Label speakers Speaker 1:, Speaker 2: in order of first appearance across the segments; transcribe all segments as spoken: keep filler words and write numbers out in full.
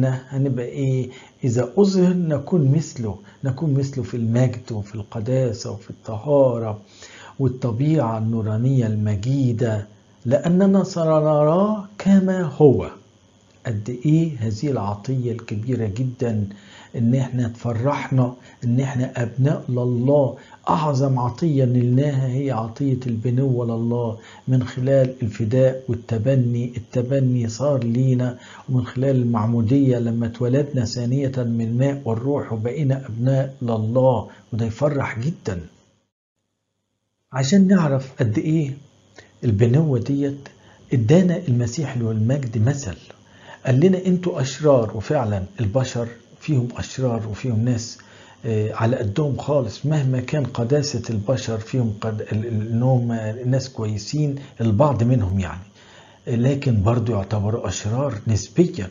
Speaker 1: احنا هنبقى ايه؟ اذا اظهر نكون مثله، نكون مثله في المجد وفي القداسة وفي الطهارة والطبيعة النورانية المجيدة، لأننا سنراه كما هو. قد ايه هذه العطية الكبيرة جدا، ان احنا تفرحنا ان احنا ابناء لله. اعظم عطية نلناها هي عطية البنوة لله من خلال الفداء والتبني. التبني صار لينا، ومن خلال المعمودية لما اتولدنا ثانية من الماء والروح وبقينا ابناء لله، وده يفرح جدا. عشان نعرف قد ايه البنوة ديت، ادانا المسيح له المجد مثل، قال لنا انتوا اشرار، وفعلا البشر فيهم اشرار وفيهم ناس على قدهم خالص، مهما كان قداسة البشر فيهم قد انهم ناس كويسين البعض منهم يعني، لكن برضو يعتبروا اشرار نسبيا.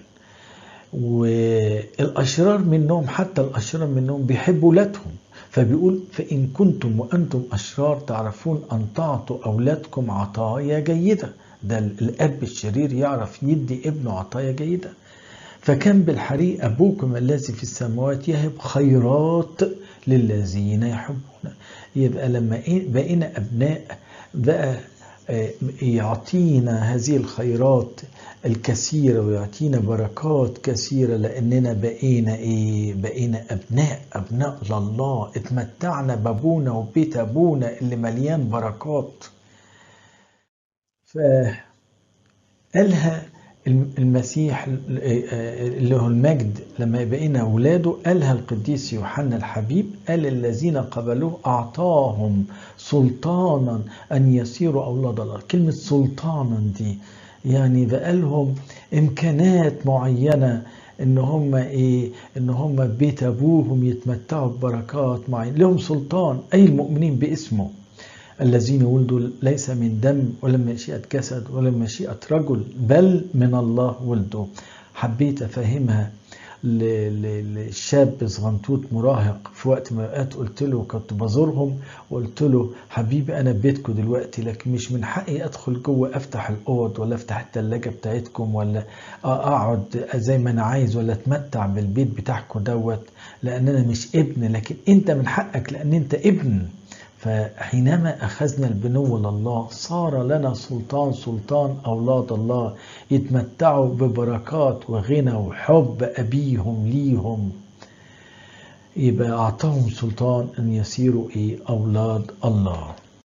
Speaker 1: والاشرار منهم، حتى الاشرار منهم بيحبوا ولادهم، فبيقول فإن كنتم وأنتم أشرار تعرفون أن تعطوا أولادكم عطايا جيدة. ده الأب الشرير يعرف يدي ابنه عطايا جيدة. فكان بالحري أبوكم الذي في السماوات يهب خيرات للذين يحبون. يبقى لما بقينا أبناء بقى يعطينا هذه الخيرات الكثيرة ويعطينا بركات كثيرة، لأننا بقينا إيه؟ بقينا أبناء أبناء لله. اتمتعنا بابونا وبيت أبونا اللي مليان بركات. فقالها المسيح اللي هو المجد لما بقينا أولاده، قالها القديس يوحنا الحبيب، قال الذين قبلوه أعطاهم سلطانا أن يصيروا أولاد الله. كلمة سلطانا دي يعني بقالهم إمكانات معينة إن هم إيه؟ إن هم بيت أبوهم يتمتعوا ببركات معينة، لهم سلطان، أي المؤمنين باسمه، الذين ولدوا ليس من دم ولا مشيئة جسد ولا مشيئة رجل بل من الله ولدوا. حبيت أفهمها للشاب صغنطوط مراهق في وقت ما وقت، قلت له كنت بزورهم وقلت له حبيبي أنا ببيتكم دلوقتي، لكن مش من حقي أدخل جوه أفتح الأوض ولا أفتح التلاجة بتاعتكم ولا أقعد زي ما أنا عايز ولا أتمتع بالبيت بتاعكم دوت، لأن أنا مش ابن، لكن أنت من حقك لأن أنت ابن. فحينما أخذنا البنو لله صار لنا سلطان، سلطان أولاد الله يتمتعوا ببركات وغنى وحب أبيهم ليهم. يبقى أعطاهم سلطان أن يصيروا إيه؟ أولاد الله.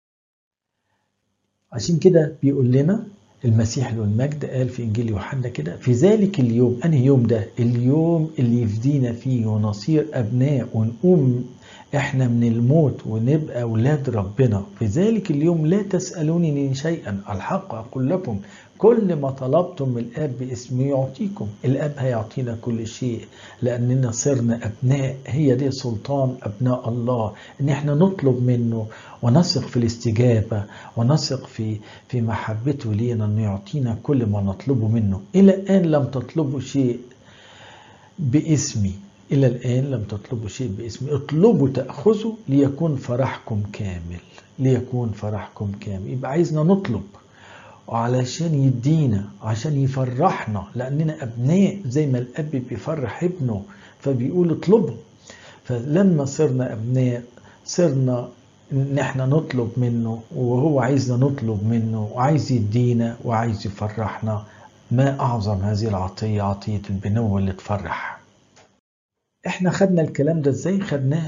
Speaker 1: عشان كده بيقول لنا المسيح له المجد قال في إنجيل يوحنا كده، في ذلك اليوم. أنهي يوم ده؟ اليوم اللي يفدينا فيه ونصير أبناء ونقوم احنا من الموت ونبقى أولاد ربنا. في ذلك اليوم لا تسألوني شيئا، الحق أقول لكم كل ما طلبتم من الآب باسمه يعطيكم. الآب هيعطينا كل شيء لأننا صرنا أبناء. هي دي سلطان أبناء الله، إن احنا نطلب منه ونثق في الاستجابة ونثق في في محبته لينا أن يعطينا كل ما نطلبه منه. إلى الآن لم تطلبوا شيء باسمي، إلى الآن لم تطلبوا شيء باسمي، اطلبوا تأخذوا ليكون فرحكم كامل، ليكون فرحكم كامل. يبقى عايزنا نطلب وعلشان يدينا، عشان يفرحنا، لأننا أبناء زي ما الأب بيفرح ابنه فبيقول اطلبوا. فلما صرنا أبناء صرنا نحن نطلب منه، وهو عايزنا نطلب منه، وعايز يدينا وعايز يفرحنا. ما أعظم هذه العطية، عطية البنوة اللي تفرح. احنا خدنا الكلام ده ازاي؟ خدناه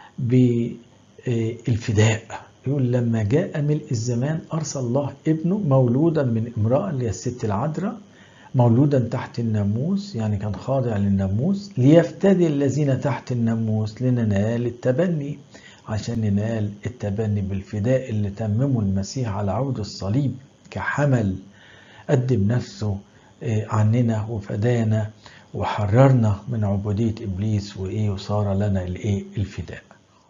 Speaker 1: بالفداء. يقول لما جاء ملء الزمان أرسل الله ابنه مولودا من امرأة اللي هي الست العذراء، مولودا تحت الناموس يعني كان خاضع للناموس، ليفتدي الذين تحت الناموس لننال التبني، عشان ننال التبني بالفداء اللي تممه المسيح على عود الصليب كحمل، قدم نفسه عننا وفدانا وحررنا من عبودية إبليس وإيه، وصار لنا الإيه؟ الفداء.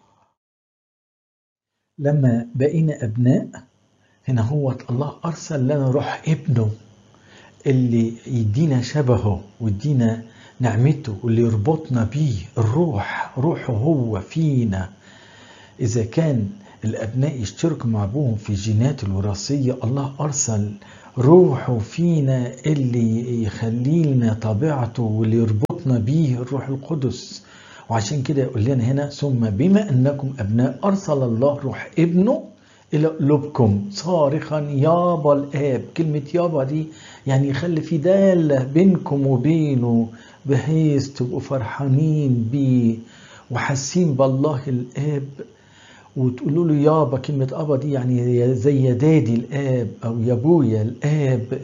Speaker 1: لما بقينا أبناء هنا هو الله أرسل لنا روح ابنه اللي يدينا شبهه ويدينا نعمته واللي يربطنا بيه. الروح روحه هو فينا. إذا كان الأبناء يشتركوا مع أبوهم في الجينات الوراثية، الله أرسل روحه فينا اللي يخلي لنا طبيعته واللي يربطنا ربطنا بيه الروح القدس. وعشان كده يقول لنا هنا ثم بما أنكم أبناء أرسل الله روح ابنه إلى قلوبكم صارخا يابا الآب. كلمة يابا دي يعني يخلي في دالة بينكم وبينه بحيث تبقوا فرحانين بيه وحاسين بالله الآب وتقولوا له يابا. كلمة أبا دي يعني زي يا دادي الآب أو يا أبويا الآب،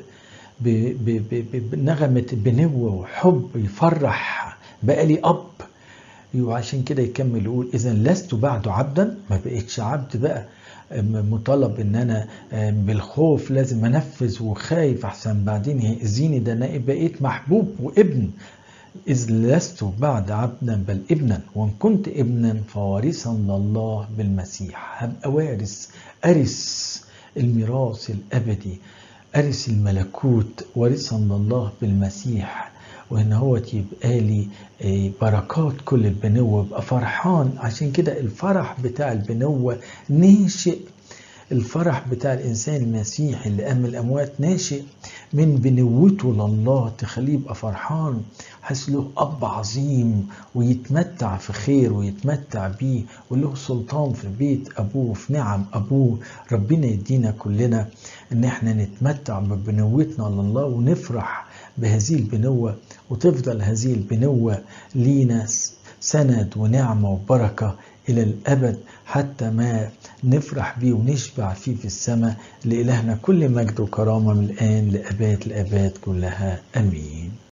Speaker 1: بنغمة بنوة وحب يفرح بقى لي أب. وعشان كده يكمل يقول إذا لست بعد عبدا، ما بقيتش عبد بقى مطالب ان انا بالخوف لازم انفذ وخايف احسن بعدين يأذيني، ده انا بقيت محبوب وابن. إذ لست بعد عبدا بل ابنا، وإن كنت ابنا فوارثا لله بالمسيح. هبقى وارث، أرث الميراث الأبدي، أرث الملكوت، وارثا لله بالمسيح. وإن هو يبقى لي بركات كل البنوة، بقى فرحان. عشان كده الفرح بتاع البنوة ناشئ، الفرح بتاع الإنسان المسيحي اللي قام الأموات ناشئ من بنوته لله، تخليه يبقى فرحان حس له أب عظيم ويتمتع في خير ويتمتع بيه وله سلطان في بيت أبوه في نعم أبوه. ربنا يدينا كلنا إن احنا نتمتع ببنوتنا لله ونفرح بهذه البنوة، وتفضل هذه البنوة لينا سند ونعمة وبركة إلى الأبد حتى ما نفرح بيه ونشبع فيه في السماء. لإلهنا كل مجد وكرامة من الآن لأباد الآباد كلها، أمين.